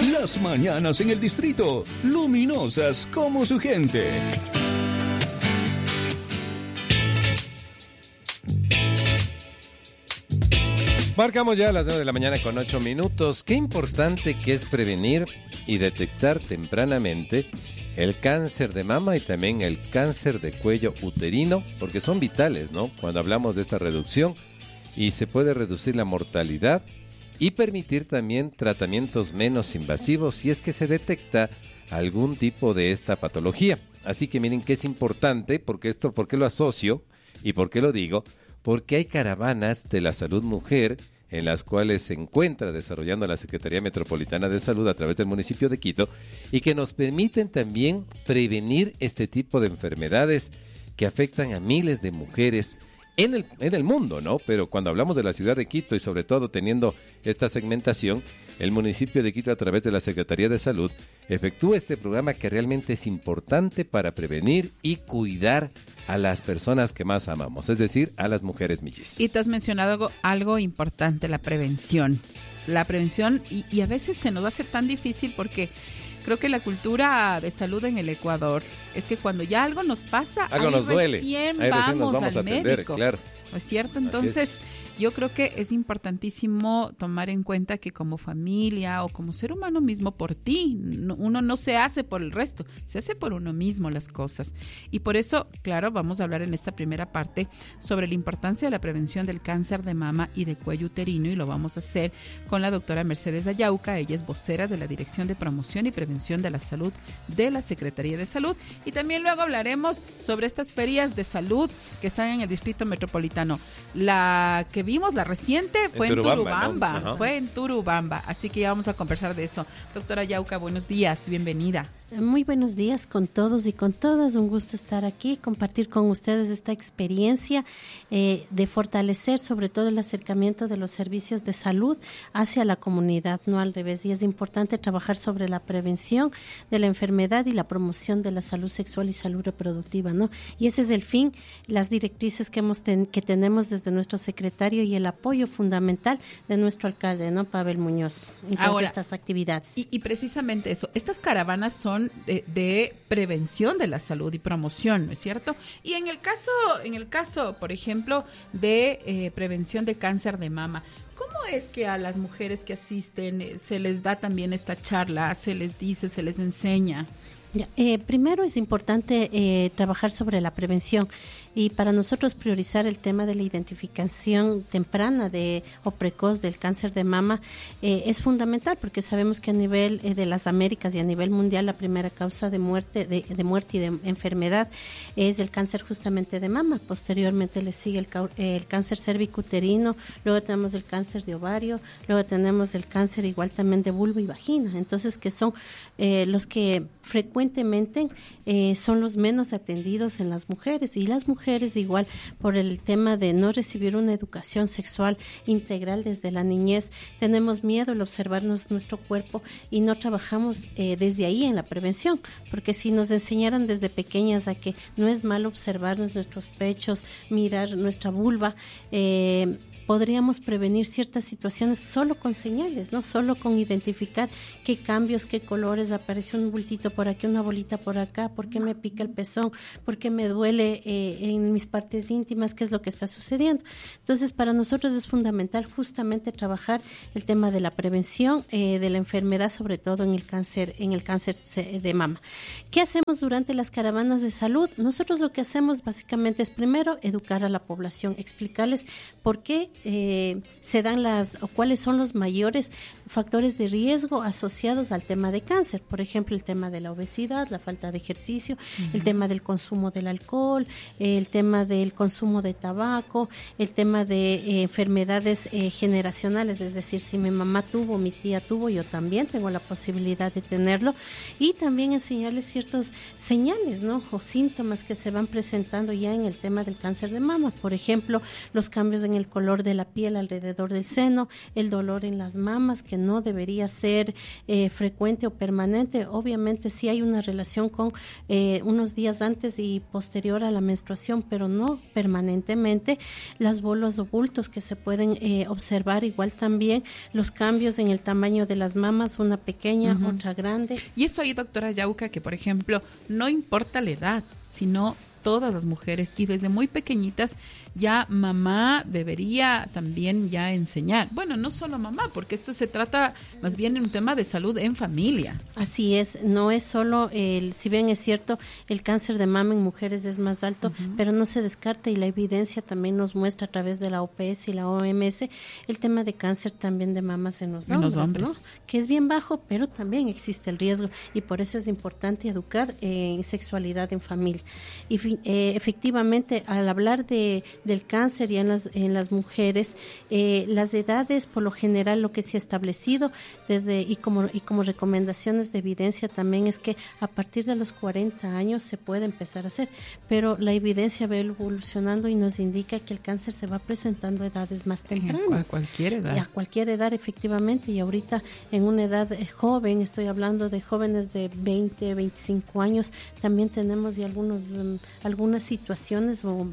Las mañanas en el distrito, luminosas como su gente. Marcamos ya las 9 de la mañana con 8 minutos. Qué importante que es prevenir y detectar tempranamente el cáncer de mama y también el cáncer de cuello uterino, porque son vitales, ¿no? Cuando hablamos de esta reducción, y se puede reducir la mortalidad y permitir también tratamientos menos invasivos si es que se detecta algún tipo de esta patología. Así que miren que es importante, porque esto, ¿por qué lo asocio y por qué lo digo? Porque hay caravanas de la salud mujer en las cuales se encuentra desarrollando la Secretaría Metropolitana de Salud a través del municipio de Quito y que nos permiten también prevenir este tipo de enfermedades que afectan a miles de mujeres en el mundo, ¿no? Pero cuando hablamos de la ciudad de Quito y sobre todo teniendo esta segmentación, el municipio de Quito a través de la Secretaría de Salud efectúa este programa que realmente es importante para prevenir y cuidar a las personas que más amamos, es decir, a las mujeres michis. Y tú has mencionado algo importante, la prevención. La prevención y a veces se nos hace tan difícil porque creo que la cultura de salud en el Ecuador es que cuando ya algo nos pasa, algo nos duele, recién ahí recién nos vamos vamos a al atender, médico. claro. ¿No es cierto? Entonces, yo creo que es importantísimo tomar en cuenta que como familia o como ser humano mismo, por ti, uno no se hace por el resto, se hace por uno mismo las cosas. Y por eso, claro, vamos a hablar en esta primera parte sobre la importancia de la prevención del cáncer de mama y de cuello uterino, y lo vamos a hacer con la doctora Mercedes Ayauca. Ella es vocera de la Dirección de Promoción y Prevención de la Salud de la Secretaría de Salud. Y también luego hablaremos sobre estas ferias de salud que están en el Distrito Metropolitano. La que vimos, la reciente, fue en Turubamba, ¿no? Fue en Turubamba, así que ya vamos a conversar de eso. Doctora Ayauca, buenos días, bienvenida. Muy buenos días con todos y con todas, un gusto estar aquí, compartir con ustedes esta experiencia de fortalecer sobre todo el acercamiento de los servicios de salud hacia la comunidad, no al revés, y es importante trabajar sobre la prevención de la enfermedad y la promoción de la salud sexual y salud reproductiva, ¿no? Y ese es el fin, las directrices que tenemos desde nuestro secretario y el apoyo fundamental de nuestro alcalde, ¿no? Pavel Muñoz, en todas estas actividades. Y precisamente eso, estas caravanas son de prevención de la salud y promoción, ¿no es cierto? Y en el caso, por ejemplo, de prevención de cáncer de mama, ¿cómo es que a las mujeres que asisten se les da también esta charla, se les dice, se les enseña? Primero es importante trabajar sobre la prevención y para nosotros priorizar el tema de la identificación temprana o precoz del cáncer de mama es fundamental porque sabemos que a nivel de las Américas y a nivel mundial la primera causa de muerte y de enfermedad es el cáncer justamente de mama. Posteriormente le sigue el cáncer cervicuterino, luego tenemos el cáncer de ovario, luego tenemos el cáncer igual también de vulva y vagina. Entonces que son los que frecuentemente son los menos atendidos en las mujeres, y las mujeres igual por el tema de no recibir una educación sexual integral desde la niñez. Tenemos miedo al observarnos nuestro cuerpo y no trabajamos desde ahí en la prevención, porque si nos enseñaran desde pequeñas a que no es malo observarnos nuestros pechos, mirar nuestra vulva, podríamos prevenir ciertas situaciones solo con señales, ¿no? Solo con identificar qué cambios, qué colores, apareció un bultito por aquí, una bolita por acá, por qué me pica el pezón, por qué me duele en mis partes íntimas, qué es lo que está sucediendo. Entonces, para nosotros es fundamental justamente trabajar el tema de la prevención de la enfermedad, sobre todo en el cáncer de mama. ¿Qué hacemos durante las caravanas de salud? Nosotros lo que hacemos básicamente es primero educar a la población, explicarles por qué se dan o cuáles son los mayores factores de riesgo asociados al tema de cáncer. Por ejemplo, el tema de la obesidad, la falta de ejercicio, el tema del consumo del alcohol, el tema del consumo de tabaco, el tema de enfermedades generacionales, es decir, si mi mamá tuvo, mi tía tuvo, yo también tengo la posibilidad de tenerlo, y también enseñarles ciertos señales, ¿no? O síntomas que se van presentando ya en el tema del cáncer de mama. Por ejemplo, los cambios en el color de la piel alrededor del seno, el dolor en las mamas, que no debería ser frecuente o permanente. Obviamente sí hay una relación con unos días antes y posterior a la menstruación, pero no permanentemente. Las bolas o bultos que se pueden observar, igual también los cambios en el tamaño de las mamas, una pequeña, otra grande. Y eso ahí, doctora Yauca, que por ejemplo, no importa la edad, sino todas las mujeres, y desde muy pequeñitas ya mamá debería también ya enseñar. Bueno, no solo mamá, porque esto se trata más bien de un tema de salud en familia. Así es, no es solo si bien es cierto, el cáncer de mama en mujeres es más alto, pero no se descarta, y la evidencia también nos muestra a través de la OPS y la OMS el tema de cáncer también de mamas en los hombres, ¿no? Que es bien bajo, pero también existe el riesgo, y por eso es importante educar en sexualidad en familia. Y efectivamente, al hablar del cáncer y en las mujeres, las edades, por lo general, lo que se ha establecido y como recomendaciones de evidencia también es que a partir de los 40 años se puede empezar a hacer, pero la evidencia va evolucionando y nos indica que el cáncer se va presentando a edades más tempranas. A cualquier edad. A cualquier edad, efectivamente, y ahorita en una edad joven, estoy hablando de jóvenes de 20, 25 años, también tenemos ya algunas situaciones o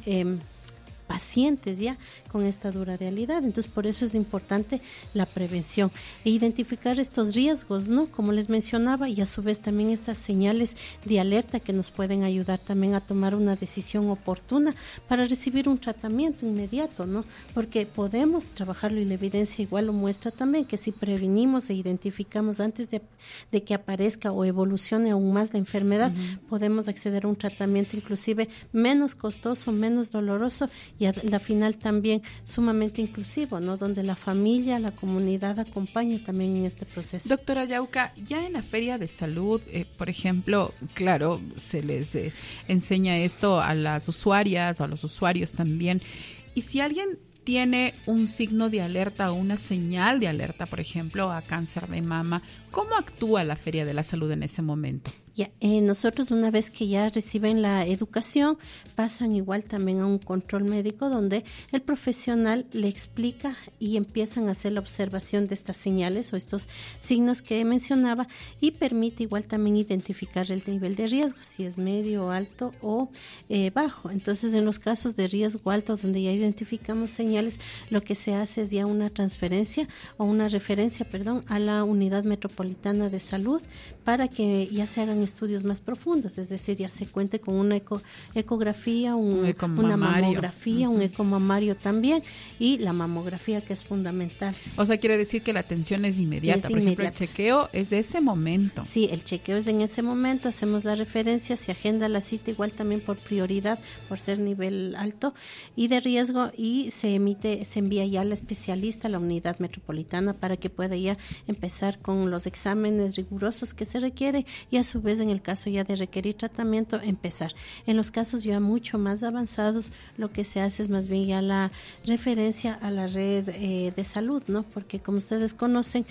pacientes ya con esta dura realidad. Entonces, por eso es importante la prevención e identificar estos riesgos, ¿no? Como les mencionaba, y a su vez también estas señales de alerta que nos pueden ayudar también a tomar una decisión oportuna para recibir un tratamiento inmediato, ¿no? Porque podemos trabajarlo, y la evidencia igual lo muestra también, que si prevenimos e identificamos antes de que aparezca o evolucione aún más la enfermedad, podemos acceder a un tratamiento inclusive menos costoso, menos doloroso, y a la final también sumamente inclusivo, ¿no? Donde la familia, la comunidad acompaña también en este proceso. Doctora Yauca, ya en la feria de salud, por ejemplo, claro, se les enseña esto a las usuarias, a los usuarios también, y si alguien tiene un signo de alerta o una señal de alerta, por ejemplo, a cáncer de mama, ¿cómo actúa la feria de la salud en ese momento? Ya, nosotros, una vez que ya reciben la educación, pasan igual también a un control médico donde el profesional le explica y empiezan a hacer la observación de estas señales o estos signos que mencionaba, y permite igual también identificar el nivel de riesgo, si es medio, alto o bajo. Entonces, en los casos de riesgo alto, donde ya identificamos señales, lo que se hace es ya una transferencia o una referencia, a la Unidad Metropolitana de Salud para que ya se hagan estudios más profundos, es decir, ya se cuente con una ecografía, una mamografía, un ecomamario también, y la mamografía, que es fundamental. O sea, quiere decir que la atención es inmediata. Por ejemplo, el chequeo es de ese momento. Sí, el chequeo es en ese momento, hacemos la referencia, se agenda la cita igual también por prioridad, por ser nivel alto y de riesgo, y se envía ya al especialista a la Unidad Metropolitana para que pueda ya empezar con los exámenes rigurosos que se requiere, y a su vez, en el caso ya de requerir tratamiento, empezar. En los casos ya mucho más avanzados, lo que se hace es más bien ya la referencia a la red de salud, ¿no? Porque como ustedes conocen,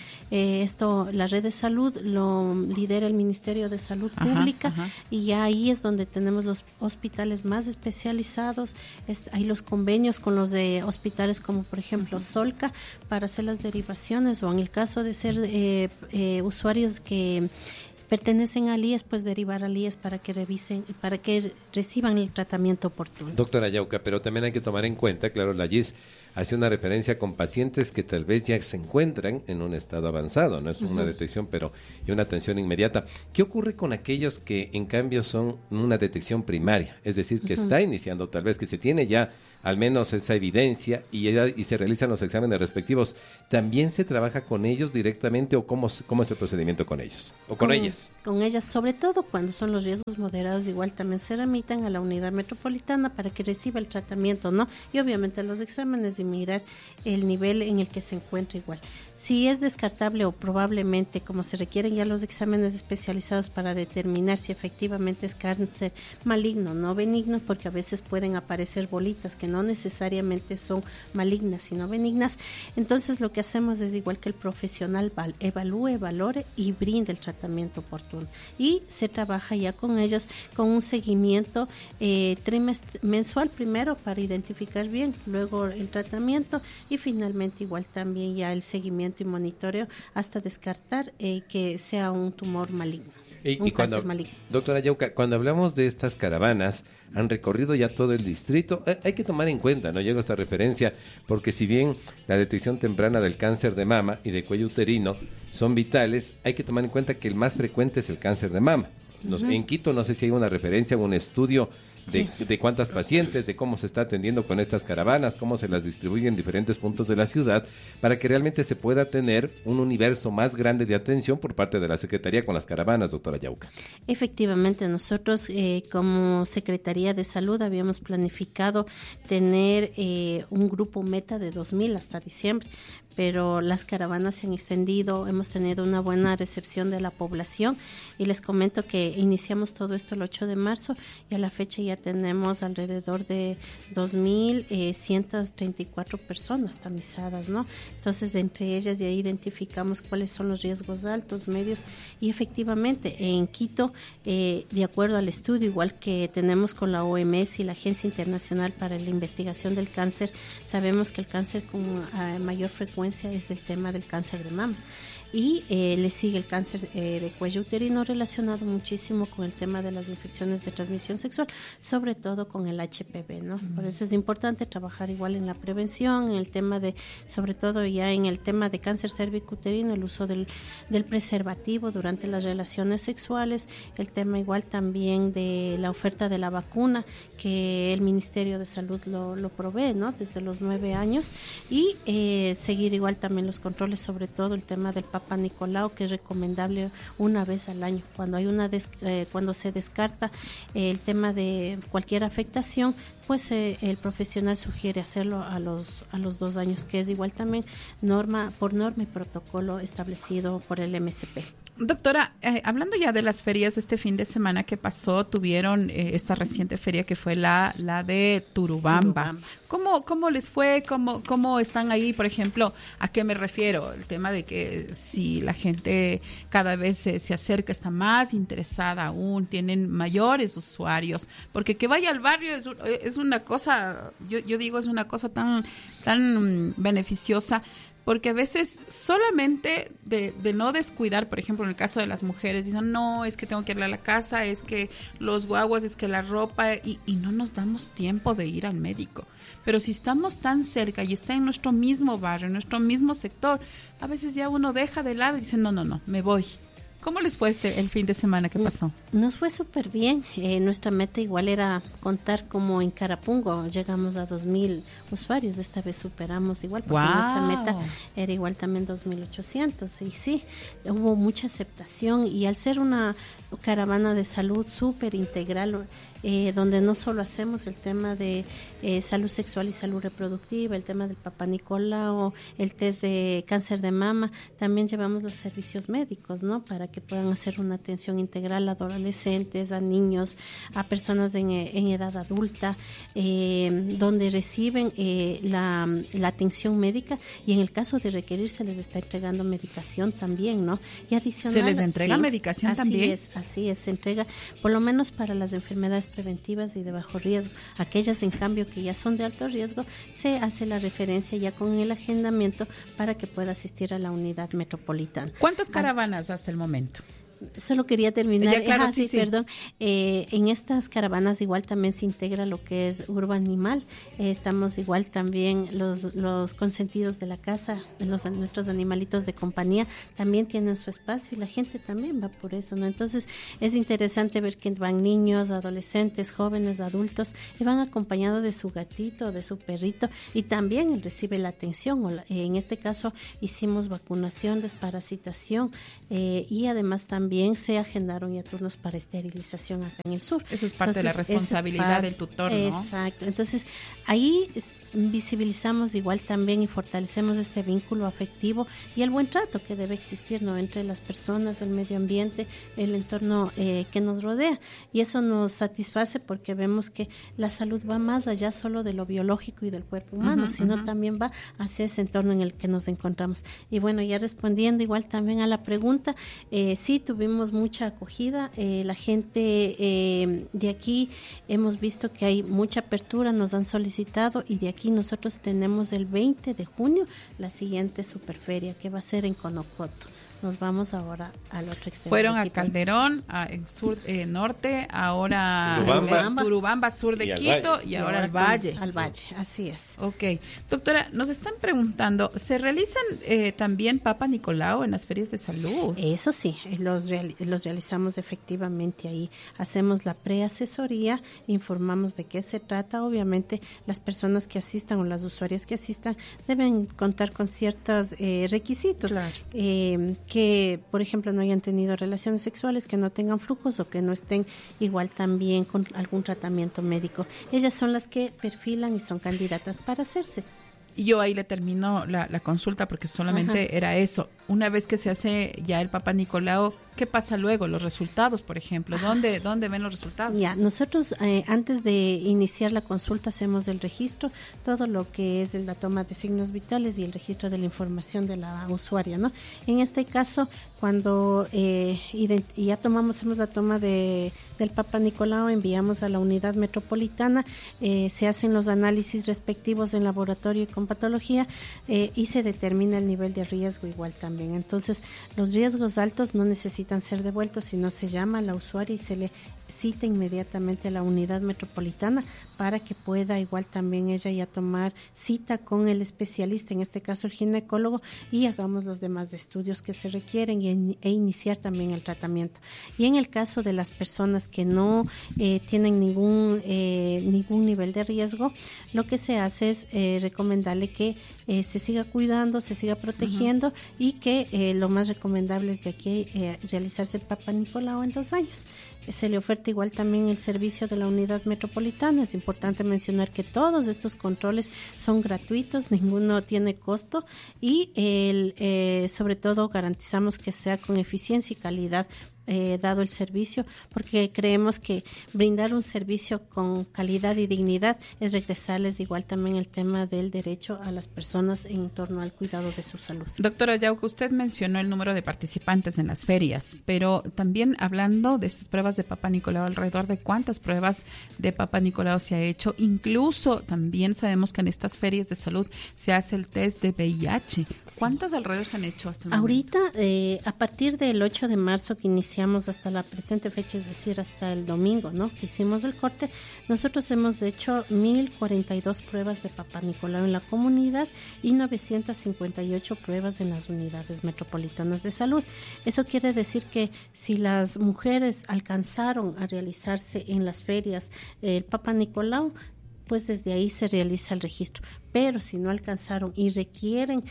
la red de salud lo lidera el Ministerio de Salud Pública, y ya ahí es donde tenemos los hospitales más especializados. Hay los convenios con los de hospitales como por ejemplo Solca para hacer las derivaciones, o en el caso de ser usuarios que pertenecen al IES, pues derivar al IES para que reciban el tratamiento oportuno. Doctora Yauca, pero también hay que tomar en cuenta, claro, la GIS hace una referencia con pacientes que tal vez ya se encuentran en un estado avanzado, no es una detección, pero y una atención inmediata. ¿Qué ocurre con aquellos que en cambio son una detección primaria? Es decir, que está iniciando, tal vez que se tiene ya al menos esa evidencia y se realizan los exámenes respectivos. ¿También se trabaja con ellos directamente, o cómo es el procedimiento con ellos o con ellas? Con ellas, sobre todo cuando son los riesgos moderados, igual también se remitan a la Unidad Metropolitana para que reciba el tratamiento, ¿no? Y obviamente los exámenes y mirar el nivel en el que se encuentra igual. Si es descartable, o probablemente, como se requieren ya los exámenes especializados para determinar si efectivamente es cáncer maligno, no benigno, porque a veces pueden aparecer bolitas que no necesariamente son malignas, sino benignas. Entonces lo que hacemos es igual que el profesional evalúe, valore y brinde el tratamiento oportuno. Y se trabaja ya con ellos con un seguimiento mensual primero para identificar bien, luego el tratamiento y finalmente igual también ya el seguimiento y monitoreo hasta descartar que sea un tumor maligno. Y cuando, doctora Yauca, cuando hablamos de estas caravanas, han recorrido ya todo el distrito, hay que tomar en cuenta, no llego a esta referencia, porque si bien la detección temprana del cáncer de mama y de cuello uterino son vitales, hay que tomar en cuenta que el más frecuente es el cáncer de mama. En Quito no sé si hay una referencia o un estudio de cuántas pacientes, de cómo se está atendiendo con estas caravanas, cómo se las distribuyen en diferentes puntos de la ciudad, para que realmente se pueda tener un universo más grande de atención por parte de la Secretaría con las caravanas, doctora Yauca. Efectivamente, nosotros como Secretaría de Salud habíamos planificado tener un grupo meta de 2,000 hasta diciembre, pero las caravanas se han extendido, hemos tenido una buena recepción de la población y les comento que iniciamos todo esto el 8 de marzo y a la fecha ya tenemos alrededor de 2,134 personas tamizadas, ¿no? Entonces, de entre ellas ya identificamos cuáles son los riesgos altos, medios y efectivamente en Quito, de acuerdo al estudio, igual que tenemos con la OMS y la Agencia Internacional para la Investigación del Cáncer, sabemos que el cáncer con mayor frecuencia es el tema del cáncer de mama y le sigue el cáncer de cuello uterino relacionado muchísimo con el tema de las infecciones de transmisión sexual, sobre todo con el HPV, ¿no? Por eso es importante trabajar igual en la prevención, en el tema de, sobre todo ya en el tema de cáncer cervicuterino, el uso del preservativo durante las relaciones sexuales, el tema igual también de la oferta de la vacuna que el Ministerio de Salud lo provee, ¿no? Desde los 9 años y seguir igual también los controles, sobre todo el tema del Papa Nicolau, que es recomendable una vez al año. Cuando hay cuando se descarta el tema de cualquier afectación, pues el profesional sugiere hacerlo a los 2 años, que es igual también norma y protocolo establecido por el MSP. Doctora, hablando ya de las ferias de este fin de semana que pasó, tuvieron esta reciente feria que fue la de Turubamba. ¿Cómo les fue? ¿Cómo están ahí? Por ejemplo, ¿a qué me refiero? El tema de que si la gente cada vez se acerca, está más interesada aún, tienen mayores usuarios, porque que vaya al barrio es una cosa, yo digo, es una cosa tan beneficiosa. Porque a veces solamente de no descuidar, por ejemplo, en el caso de las mujeres, dicen, no, es que tengo que ir a la casa, es que los guaguas, es que la ropa, y no nos damos tiempo de ir al médico. Pero si estamos tan cerca y está en nuestro mismo barrio, en nuestro mismo sector, a veces ya uno deja de lado y dice, no, me voy. ¿Cómo les fue el fin de semana que pasó? Nos fue súper bien. Nuestra meta igual era contar como en Carapungo. Llegamos a 2,000 usuarios. Esta vez superamos igual porque nuestra meta era igual también 2,800. Y sí, hubo mucha aceptación. Y al ser una caravana de salud súper integral, donde no solo hacemos el tema de salud sexual y salud reproductiva, el tema del Papa Nicolau, el test de cáncer de mama, también llevamos los servicios médicos, ¿no? Para que puedan hacer una atención integral a adolescentes, a niños, a personas en edad adulta, donde reciben la atención médica y en el caso de requerir se les está entregando medicación también, ¿no? Y adicional, ¿se les entrega medicación también? Así es, se entrega por lo menos para las enfermedades preventivas y de bajo riesgo. Aquellas, en cambio, que ya son de alto riesgo, se hace la referencia ya con el agendamiento para que pueda asistir a la unidad metropolitana. ¿Cuántas caravanas hasta el momento? Solo quería terminar. Ya, claro, sí. Perdón. En estas caravanas igual también se integra lo que es Urban Animal. Estamos igual también los consentidos de la casa, nuestros animalitos de compañía también tienen su espacio y la gente también va por eso, ¿no? Entonces es interesante ver que van niños, adolescentes, jóvenes, adultos y van acompañados de su gatito, de su perrito y también él recibe la atención. En este caso hicimos vacunación, desparasitación y además también también se agendaron ya turnos para esterilización acá en el sur. Eso es parte de la responsabilidad del tutor, ¿no? Exacto. Entonces, ahí visibilizamos igual también y fortalecemos este vínculo afectivo y el buen trato que debe existir, ¿no?, entre las personas, el medio ambiente, el entorno que nos rodea. Y eso nos satisface porque vemos que la salud va más allá solo de lo biológico y del cuerpo humano, sino también va hacia ese entorno en el que nos encontramos. Y bueno, ya respondiendo igual también a la pregunta, sí tuvimos mucha acogida. La gente de aquí hemos visto que hay mucha apertura, nos han solicitado, y de aquí nosotros tenemos el 20 de junio la siguiente superferia que va a ser en Conocoto. Nos vamos ahora al otro extremo. Fueron a Calderón, en sur norte, ahora Turubamba, sur de Quito, y ahora al Valle. Al Valle, así es. Ok. Doctora, nos están preguntando, ¿se realizan también Papa Nicolau en las ferias de salud? Eso sí, los realizamos efectivamente ahí. Hacemos la preasesoría, informamos de qué se trata. Obviamente, las personas que asistan o las usuarias que asistan deben contar con ciertos requisitos. Claro. Que, por ejemplo, no hayan tenido relaciones sexuales, que no tengan flujos o que no estén igual también con algún tratamiento médico. Ellas son las que perfilan y son candidatas para hacerse. Y yo ahí le termino la consulta porque solamente era eso. Una vez que se hace ya el Papa Nicolau, ¿qué pasa luego? Los resultados, por ejemplo. ¿Dónde ven los resultados? Ya, nosotros antes de iniciar la consulta hacemos el registro, todo lo que es la toma de signos vitales y el registro de la información de la usuaria, ¿no? En este caso, cuando ya hacemos la toma del Papa Nicolau, enviamos a la unidad metropolitana, se hacen los análisis respectivos en laboratorio y con patología y se determina el nivel de riesgo igual también. Entonces, los riesgos altos no necesitan ser devueltos, sino se llama a la usuaria y se le cita inmediatamente a la unidad metropolitana para que pueda igual también ella ya tomar cita con el especialista, en este caso el ginecólogo, y hagamos los demás estudios que se requieren e iniciar también el tratamiento. Y en el caso de las personas que no tienen ningún nivel de riesgo, lo que se hace es recomendarle que se siga cuidando, se siga protegiendo y que lo más recomendable es de aquí realizarse el Papa Nicolau en 2 años. Se le oferta igual también el servicio de la unidad metropolitana. Es importante mencionar que todos estos controles son gratuitos, ninguno tiene costo y sobre todo garantizamos que sea con eficiencia y calidad dado el servicio, porque creemos que brindar un servicio con calidad y dignidad es regresarles igual también el tema del derecho a las personas en torno al cuidado de su salud. Doctora Yauca, usted mencionó el número de participantes en las ferias, pero también hablando de estas pruebas de Papa Nicolau, alrededor de cuántas pruebas de Papa Nicolau se ha hecho. Incluso también sabemos que en estas ferias de salud se hace el test de VIH. ¿Cuántas alrededor se han hecho hasta el momento? Ahorita, a partir del 8 de marzo que iniciamos hasta la presente fecha, es decir, hasta el domingo, ¿no?, que hicimos el corte, nosotros hemos hecho 1,042 pruebas de Papa Nicolau en la comunidad y 958 pruebas en las unidades metropolitanas de salud. Eso quiere decir que si las mujeres alcanzaron a realizarse en las ferias el Papa Nicolau, pues desde ahí se realiza el registro. Pero si no alcanzaron y requieren,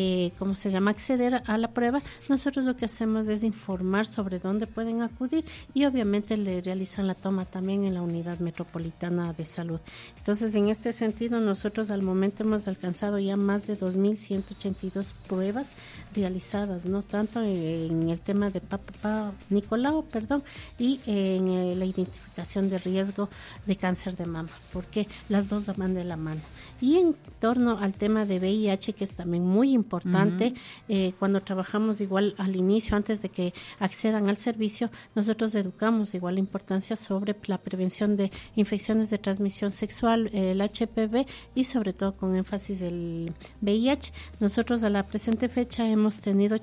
acceder a la prueba, nosotros lo que hacemos es informar sobre dónde pueden acudir y obviamente le realizan la toma también en la unidad metropolitana de salud. Entonces, en este sentido, nosotros al momento hemos alcanzado ya más de 2,182 pruebas realizadas, no tanto en el tema de Papa Nicolau, y en la identificación de riesgo de cáncer de mama, porque las dos van de la mano. Y en torno al tema de VIH, que es también muy importante, cuando trabajamos igual al inicio, antes de que accedan al servicio, nosotros educamos igual la importancia sobre la prevención de infecciones de transmisión sexual, el HPV, y sobre todo con énfasis del VIH. Nosotros a la presente fecha hemos tenido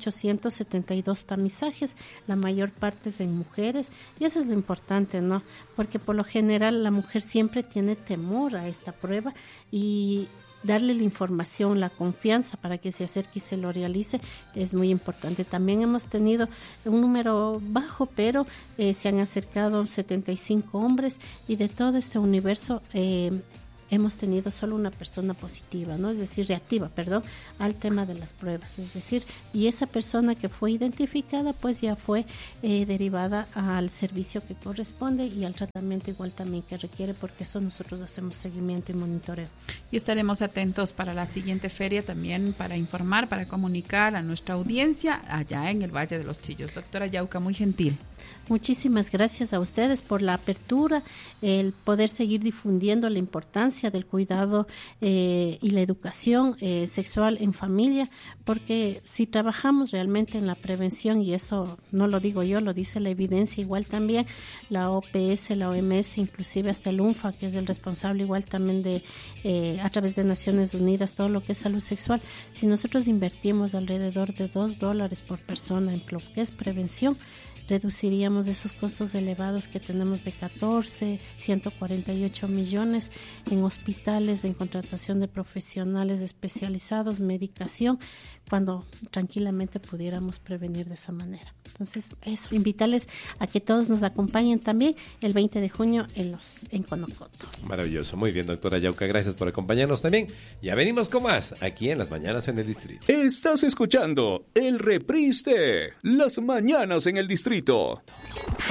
872 tamizajes, la mayor parte es en mujeres, y eso es lo importante, ¿no? Porque por lo general la mujer siempre tiene temor a esta prueba y darle la información, la confianza para que se acerque y se lo realice es muy importante. También hemos tenido un número bajo, pero se han acercado 75 hombres y de todo este universo hemos tenido solo una persona positiva, ¿no? Es decir, reactiva, perdón, al tema de las pruebas. Es decir, y esa persona que fue identificada, pues ya fue derivada al servicio que corresponde y al tratamiento igual también que requiere, porque eso nosotros hacemos seguimiento y monitoreo. Y estaremos atentos para la siguiente feria también para informar, para comunicar a nuestra audiencia allá en el Valle de los Chillos. Doctora Yauca, muy gentil. Muchísimas gracias a ustedes por la apertura, el poder seguir difundiendo la importancia del cuidado y la educación sexual en familia, porque si trabajamos realmente en la prevención, y eso no lo digo yo, lo dice la evidencia igual también, la OPS, la OMS, inclusive hasta el UNFA, que es el responsable igual también de, a través de Naciones Unidas, todo lo que es salud sexual, si nosotros invertimos alrededor de $2 por persona en lo que es prevención, reduciríamos esos costos elevados que tenemos de 148 millones en hospitales, en contratación de profesionales especializados, medicación, cuando tranquilamente pudiéramos prevenir de esa manera. Entonces, eso, invitarles a que todos nos acompañen también el 20 de junio en Conocoto. Maravilloso, muy bien, doctora Yauca, gracias por acompañarnos también. Ya venimos con más, aquí en Las Mañanas en el Distrito. Estás escuchando el reprise de Las Mañanas en el Distrito.